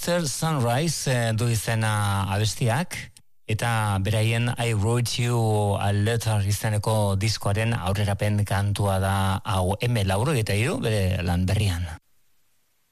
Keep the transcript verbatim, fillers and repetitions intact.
mister Sunrise du izena abestiak, eta beraien I Wrote You a Letter izeneko diskoaren aurrerapen kantua da hau eme lauro eta hiru bere lan berrian.